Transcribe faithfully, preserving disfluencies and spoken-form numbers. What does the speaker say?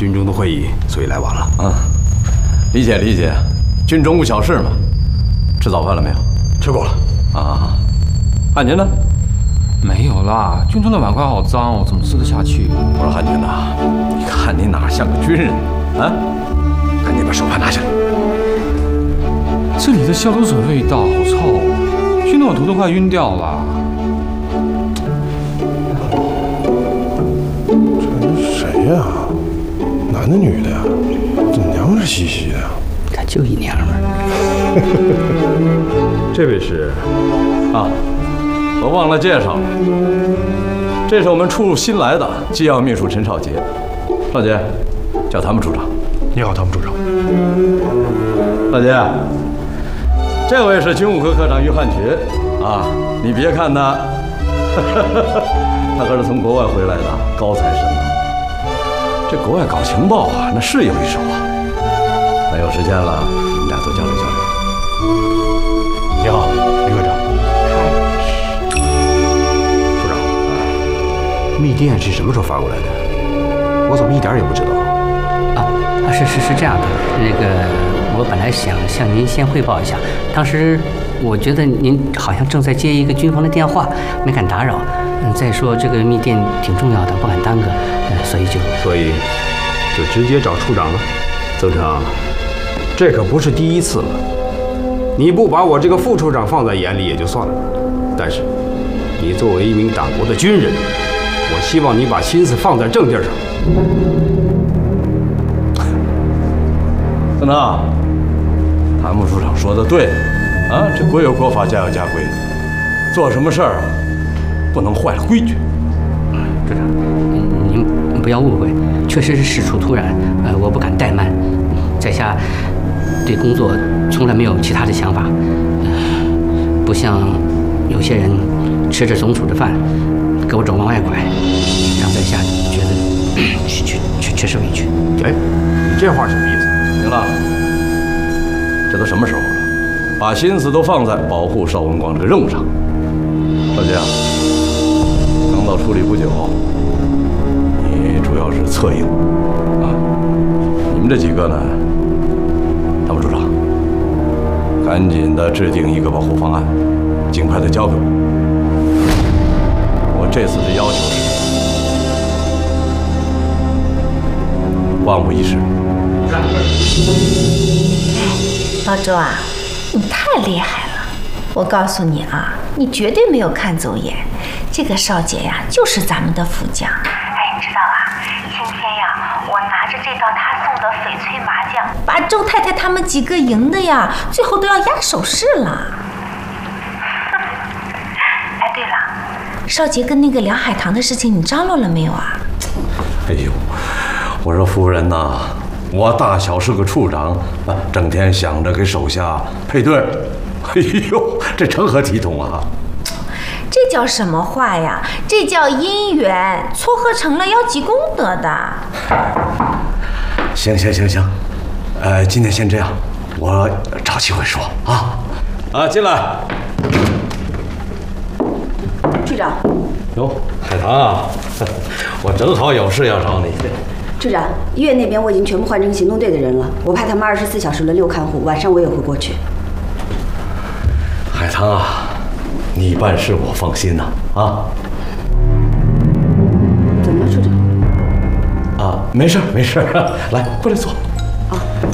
军中的会议，所以来晚了。 嗯，理解理解，军中无小事嘛。吃早饭了没有？ 吃过了。 啊，汉军呢？ 没有啦，军中的碗筷好脏哦，怎么吃得下去？ 我说汉军呐，你看你哪像个军人啊？赶紧把手帕拿下来。 这里的消毒水味道好臭，熏得我头都快晕掉了。 这是谁呀？男的女的呀？怎么娘们儿兮兮的呀？ 他就一娘们儿。 这位是啊。我忘了介绍了，这是我们处新来的机要秘书陈少杰。少杰，叫谭部处长。 你好，谭部处长。 少杰，这位是军务科科长于汉群啊，你别看他，他可是从国外回来的高材生啊。这国外搞情报啊，那是有一手啊。等有时间了，你们俩多交流交流。 你好，李科长。密电是什么时候发过来的？我怎么一点也不知道？ 啊啊，是是是这样的，那个我本来想向您先汇报一下，当时我觉得您好像正在接一个军方的电话，没敢打扰。嗯，再说这个密电挺重要的，不敢耽搁，嗯，所以就所以就直接找处长了。曾成，这可不是第一次了。你不把我这个副处长放在眼里也就算了，但是你作为一名党国的军人。我希望你把心思放在正地上。 曾成，谭部处长说的对，啊，这国有国法，家有家规，做什么事儿啊，不能坏了规矩。 处长，您不要误会，确实是事出突然，呃，我不敢怠慢，在下对工作从来没有其他的想法，呃，不像有些人吃着总署的饭。给我总往外拐，让在下觉得确确确确实委屈。 哎，你这话什么意思？ 行了，这都什么时候了，把心思都放在保护邵文光这个任务上。少杰啊，刚到处里不久，你主要是策应啊。你们这几个呢，谭部处长，赶紧的制定一个保护方案，尽快的交给我。这次的要求是万无一失。 老周啊，你太厉害了！我告诉你啊，你绝对没有看走眼。这个少杰呀，就是咱们的副将。 哎，你知道啊，今天呀，我拿着这道他送的翡翠麻将， 把周太太他们几个赢的呀，最后都要压手势了。 哎，对了。 少杰跟那个梁海棠的事情，你张罗了没有啊？ 哎呦，我说夫人呐，我大小是个处长，整天想着给手下配对，哎呦，这成何体统啊！ 这叫什么话呀？这叫姻缘，撮合成了要积功德的。 行行行行，呃，今天先这样，我找机会说啊。啊，进来。 处长， 哟，海棠啊，我正好有事要找你。 处长，医院那边我已经全部换成行动队的人了，我派他们二十四小时轮流看护，晚上我也会过去。 海棠啊，你办事我放心呐，啊。 怎么了，处长？ 啊，没事没事，来，过来坐。 啊。